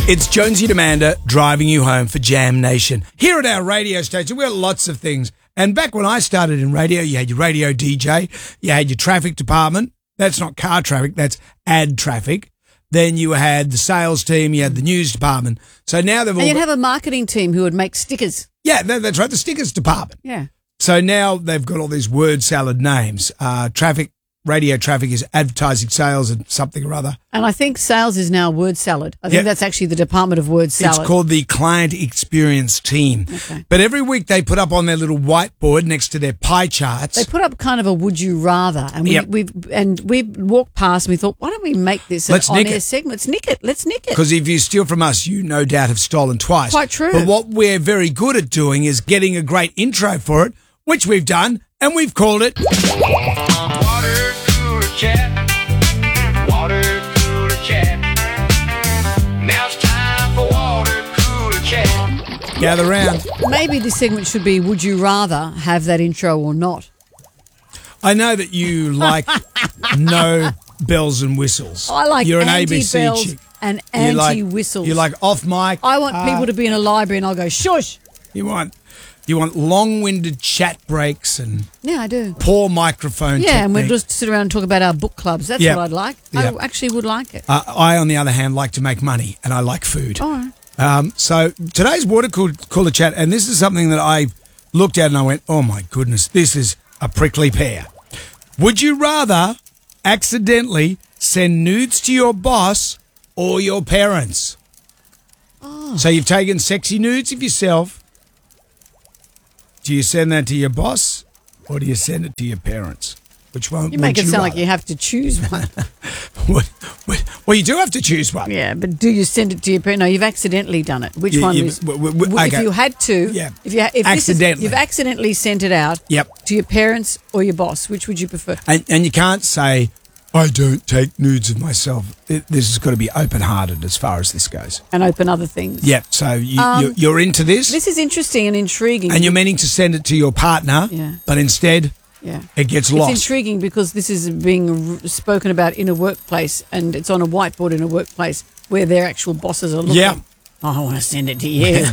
It's Jonesy and Amanda driving you home for Jam Nation. Here at our radio station, we've got lots of things. And back when I started in radio, you had your radio DJ, you had your traffic department. That's not car traffic, that's ad traffic. Then you had the sales team, you had the news department. So now they've all... And you'd have a marketing team who would make stickers. Yeah, that's right, the stickers department. Yeah. So now they've got all these word salad names. Radio traffic is advertising, sales, and something or other. And I think sales is now word salad. I think that's actually the Department of Word Salad. It's called the Client Experience Team. Okay. But every week they put up on their little whiteboard next to their pie charts. They put up kind of a would you rather. And we walked past and we thought, why don't we make this an on-air segment? Let's nick it. Let's nick it. Because if you steal from us, you no doubt have stolen twice. Quite true. But what we're very good at doing is getting a great intro for it, which we've done, and we've called it... Water cooler chat. Water cooler chat. Now it's time for water cooler chat. Gather round. Maybe this segment should be would you rather have that intro or not? I know that you like no bells and whistles. I like You're an anti-bells ABC chick. and anti-whistles. You like off mic. I want people to be in a library and I'll go, shush. You want long-winded chat breaks and Yeah, I do. poor microphone Yeah, and we'll technique. just sit around and talk about our book clubs. That's Yep. what I'd like. Yep. I actually would like it. I, on the other hand, like to make money, and I like food. All right. So today's water cooler chat, and this is something that I looked at and I went, oh my goodness, this is a prickly pear. Would you rather accidentally send nudes to your boss or your parents? Oh. So you've taken sexy nudes of yourself. Do you send that to your boss or do you send it to your parents? Which one? You make would it sound rather? like you have to choose one. Well, you do have to choose one. Yeah, but do you send it to your parents? No, you've accidentally done it. Which one is? okay. If you had to, Yeah. if Accidentally. you've accidentally sent it out. Yep. To your parents or your boss, which would you prefer? And you can't say, I don't take nudes of myself. This has got to be open-hearted as far as this goes. And open other things. Yep. So you're into this, This is interesting and intriguing. and you're meaning to send it to your partner, Yeah. but instead yeah. it gets lost. It's intriguing because this is being spoken about in a workplace and it's on a whiteboard in a workplace where their actual bosses are looking. Yeah. Oh, I want to send it to you.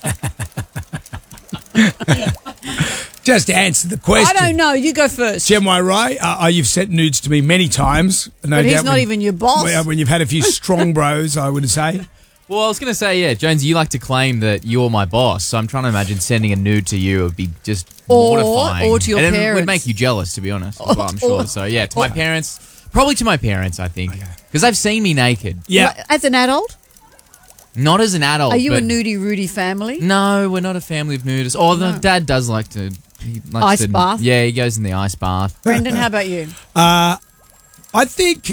Just answer the question. I don't know. You go first. Jem Rai, you've sent nudes to me many times. No But he's doubt not even your boss. When you've had a few strong bros, I would say. Well, I was going to say, yeah, Jonesy, you like to claim that you're my boss, so I'm trying to imagine sending a nude to you would be just mortifying. Or to your and it parents. would make you jealous, to be honest, as well, I'm sure. So, yeah, to my parents, probably to my parents, I think, because they've seen me naked. Yeah. As an adult? Not as an adult. Are you a but- nudie Rudy family? No, we're not a family of nudists. Oh, the dad does like to... He likes Ice bath? Yeah, he goes in the ice bath. Brendan, how about you? I think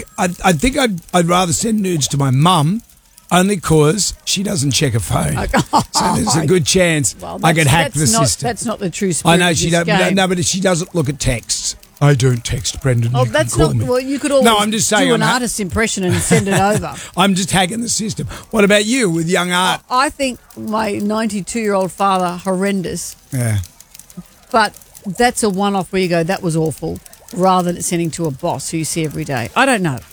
I'd rather send nudes to my mum, only because she doesn't check her phone. So there's a good chance I could hack the system. That's not the true spirit I know of she this doesn't. game. No, but she doesn't look at texts. I don't text Brendan. Oh, you that's can call not. me. Well, you could always No, I'm just saying do an I'm artist's impression and send it over. I'm just hacking the system. What about you with young art? I think my 92-year-old father horrendous, Yeah. but that's a one-off where you go, that was awful, rather than sending to a boss who you see every day. I don't know.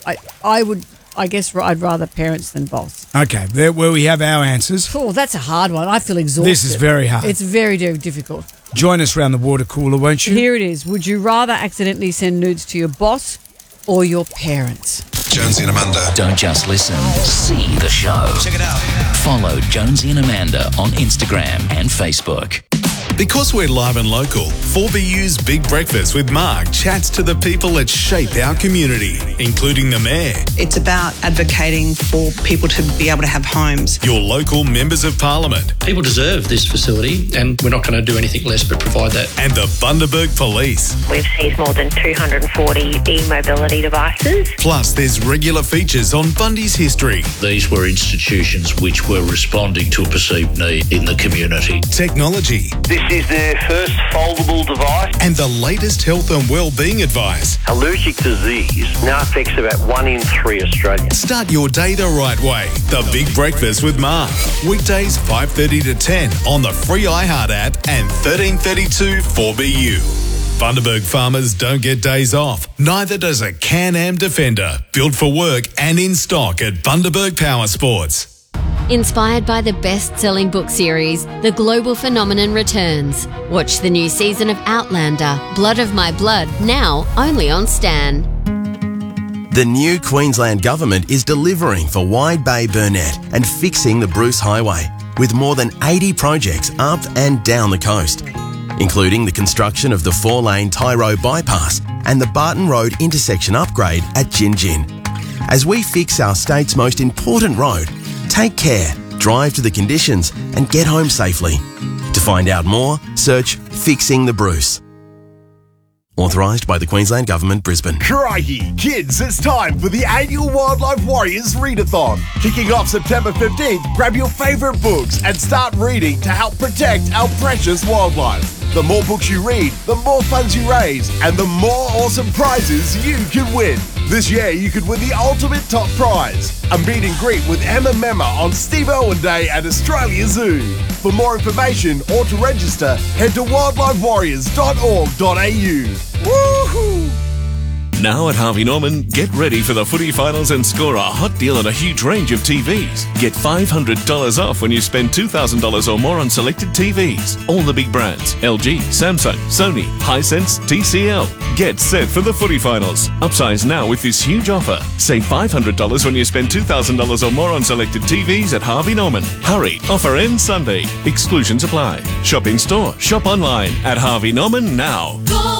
I guess I'd rather parents than boss. Okay, there where we have our answers. Oh, that's a hard one. I feel exhausted. This is very hard. It's very, very difficult. Join us around the water cooler, won't you? Here it is. Would you rather accidentally send nudes to your boss or your parents? Jonesy and Amanda. Don't just listen, see the show. Check it out. Follow Jonesy and Amanda on Instagram and Facebook. Because we're live and local, 4BU's Big Breakfast with Mark chats to the people that shape our community, including the Mayor, It's about advocating for people to be able to have homes. your local members of Parliament, People deserve this facility, and we're not going to do anything less but provide that. and the Bundaberg Police. We've seized more than 240 e-mobility devices. Plus, there's regular features on Bundy's history, These were institutions which were responding to a perceived need in the community. technology, This is their first foldable device. and the latest health and well-being advice. Allergic disease now affects about 1 in 3 Australians. Start your day the right way. The Big Breakfast with Mark. Weekdays 5:30 to 10 on the free iHeart app and 1332 4BU. Bundaberg farmers don't get days off. Neither does a Can-Am Defender. Built for work and in stock at Bundaberg Power Sports. Inspired by the best-selling book series, The Global Phenomenon returns. Watch the new season of Outlander, Blood of My Blood, now only on Stan. The new Queensland Government is delivering for Wide Bay Burnett and fixing the Bruce Highway, with more than 80 projects up and down the coast, including the construction of the 4-lane Tyro bypass and the Barton Road intersection upgrade at Gin Gin. As we fix our state's most important road, take care, drive to the conditions and get home safely. To find out more, search Fixing the Bruce. Authorised by the Queensland Government, Brisbane. Crikey, kids, it's time for the annual Wildlife Warriors Readathon. Kicking off September 15th, grab your favourite books and start reading to help protect our precious wildlife. The more books you read, the more funds you raise, and the more awesome prizes you can win. This year, you could win the ultimate top prize, a meet and greet with Emma Memma on Steve Irwin Day at Australia Zoo. For more information or to register, head to wildlifewarriors.org.au. Woohoo! Now at Harvey Norman, get ready for the footy finals and score a hot deal on a huge range of TVs. Get $500 off when you spend $2,000 or more on selected TVs. All the big brands: LG, Samsung, Sony, Hisense, TCL. Get set for the footy finals. Upsize now with this huge offer. Save $500 when you spend $2,000 or more on selected TVs at Harvey Norman. Hurry, offer ends Sunday. Exclusions apply. Shop in store, shop online at Harvey Norman now.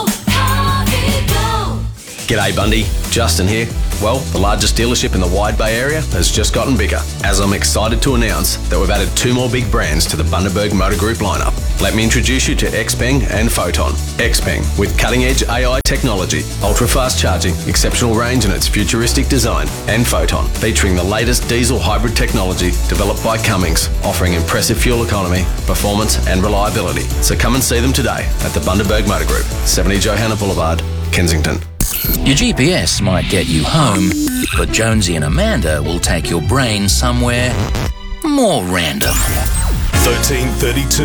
G'day Bundy, Justin here. Well, the largest dealership in the Wide Bay area has just gotten bigger, as I'm excited to announce that we've added 2 more big brands to the Bundaberg Motor Group lineup. Let me introduce you to XPeng and Photon. XPeng, with cutting-edge AI technology, ultra-fast charging, exceptional range and its futuristic design, and Photon, featuring the latest diesel hybrid technology developed by Cummins, offering impressive fuel economy, performance and reliability. So come and see them today at the Bundaberg Motor Group, 70 Johanna Boulevard, Kensington. Your GPS might get you home, but Jonesy and Amanda will take your brain somewhere more random. 1332